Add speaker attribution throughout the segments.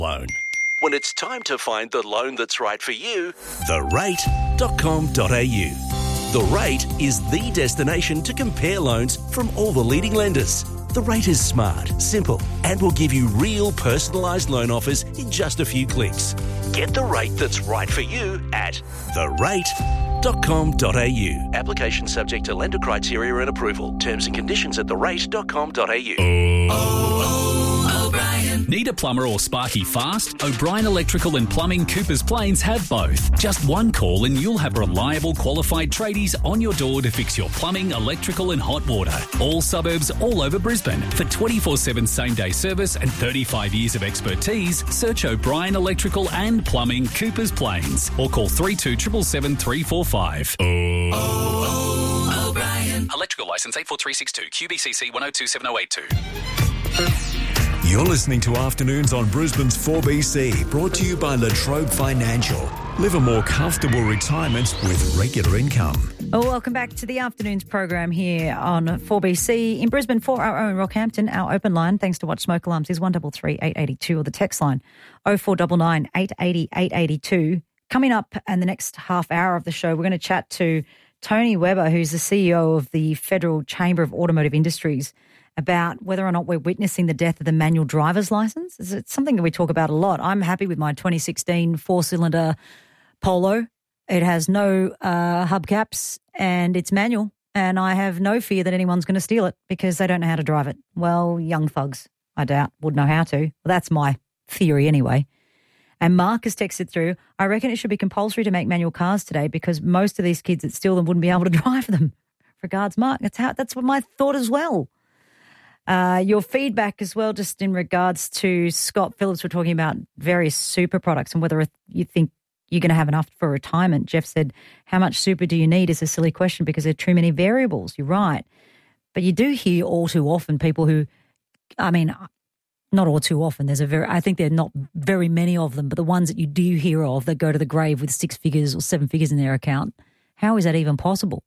Speaker 1: loan. When it's time to find the loan that's right for you, therate.com.au. The Rate is the destination to compare loans from all the leading lenders. The Rate is smart, simple, and will give you real personalised loan offers in just a few clicks. Get the rate that's right for you at therate.com.au. Application subject to lender criteria and approval. Terms and conditions at therate.com.au.
Speaker 2: Need a plumber or sparky fast? O'Brien Electrical and Plumbing Coopers Plains have both. Just one call and you'll have reliable, qualified tradies on your door to fix your plumbing, electrical and hot water. All suburbs, all over Brisbane. For 24/7 same-day service and 35 years of expertise, search O'Brien Electrical and Plumbing Coopers Plains or call 3277 345. O'Brien. Electrical licence 84362 QBCC 1027082.
Speaker 3: You're listening to Afternoons on Brisbane's 4BC, brought to you by Latrobe Financial. Live a more comfortable retirement with regular income.
Speaker 4: Well, welcome back to the Afternoons program here on 4BC in Brisbane for our own Rockhampton. Our open line, thanks to Watch Smoke Alarms, is 1333 882 or the text line 0499 880 882. Coming up in the next half hour of the show, we're going to chat to Tony Webber, who's the CEO of the Federal Chamber of Automotive Industries, about whether or not we're witnessing the death of the manual driver's licence. It's something that we talk about a lot. I'm happy with my 2016 four-cylinder Polo. It has no hubcaps and it's manual, and I have no fear that anyone's going to steal it because they don't know how to drive it. Well, young thugs, I doubt, would know how to. Well, that's my theory anyway. And Mark has texted through, I reckon it should be compulsory to make manual cars today because most of these kids that steal them wouldn't be able to drive them. Regards, Mark. That's what my thought as well. Your feedback as well, just in regards to Scott Phillips, we're talking about various super products and whether you think you're going to have enough for retirement. Jeff said, how much super do you need is a silly question because there are too many variables. You're right. But you do hear all too often people who, not all too often. I think there are not very many of them, but the ones that you do hear of that go to the grave with 6 figures or 7 figures in their account, how is that even possible?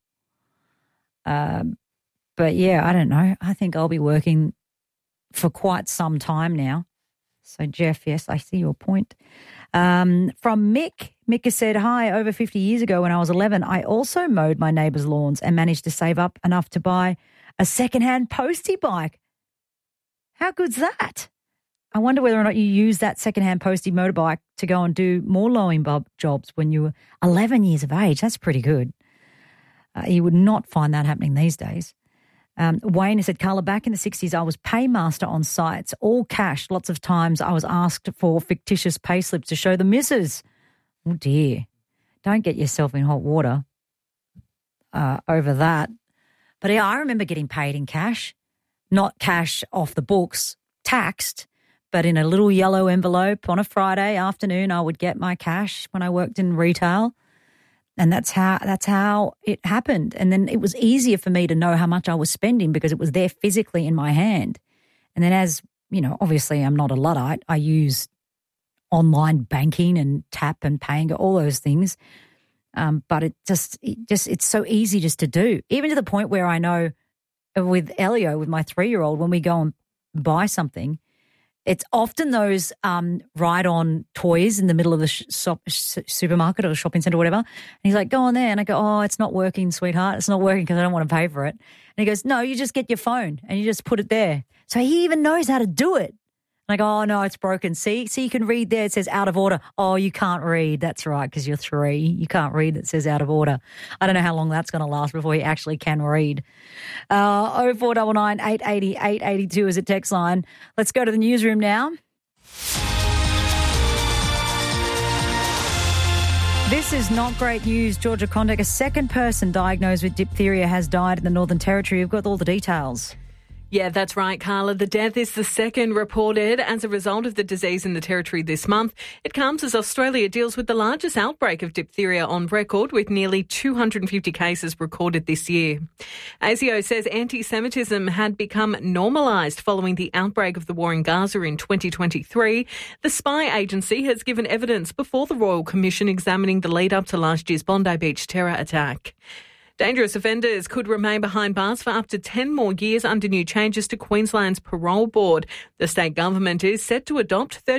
Speaker 4: But, yeah, I don't know. I think I'll be working for quite some time now. So, Jeff, yes, I see your point. From Mick has said, hi, over 50 years ago when I was 11, I also mowed my neighbours' lawns and managed to save up enough to buy a second-hand postie bike. How good's that? I wonder whether or not you use that second-hand postie motorbike to go and do more lowing jobs when you were 11 years of age. That's pretty good. You would not find that happening these days. Wayne has said, Carla, back in the 60s, I was paymaster on sites, all cash. Lots of times I was asked for fictitious pay slips to show the missus. Oh, dear. Don't get yourself in hot water over that. But, yeah, I remember getting paid in cash, not cash off the books, taxed, but in a little yellow envelope on a Friday afternoon. I would get my cash when I worked in retail. And that's how it happened. And then it was easier for me to know how much I was spending because it was there physically in my hand. And then as, obviously I'm not a Luddite. I use online banking and tap and paying, all those things. But it's so easy just to do, even to the point where I know with Elio, with my 3-year-old, when we go and buy something, it's often those ride-on toys in the middle of the supermarket or the shopping centre or whatever. And he's like, go on there. And I go, oh, it's not working, sweetheart. It's not working because I don't want to pay for it. And he goes, no, you just get your phone and you just put it there. So he even knows how to do it. And I go, oh, no, it's broken. See, you can read there. It says out of order. Oh, you can't read. That's right, because you're 3. You can't read. It says out of order. I don't know how long that's going to last before he actually can read. 0499 880 882 is a text line. Let's go to the newsroom now. This is not great news. Georgia Condek, a second person diagnosed with diphtheria, has died in the Northern Territory. We've got all the details.
Speaker 5: Yeah, that's right, Carla. The death is the second reported as a result of the disease in the Territory this month. It comes as Australia deals with the largest outbreak of diphtheria on record, with nearly 250 cases recorded this year. ASIO says anti-Semitism had become normalised following the outbreak of the war in Gaza in 2023. The spy agency has given evidence before the Royal Commission examining the lead-up to last year's Bondi Beach terror attack. Dangerous offenders could remain behind bars for up to 10 more years under new changes to Queensland's parole board. The state government is set to adopt